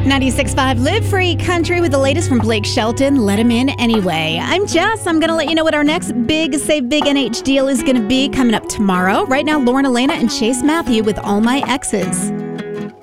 96.5 Live Free Country with the latest from Blake Shelton. Let him in anyway. I'm Jess. I'm going to let you know what our next big Save Big NH deal is going to be coming up tomorrow. Right now, Lauren Elena and Chase Matthew with All My Exes.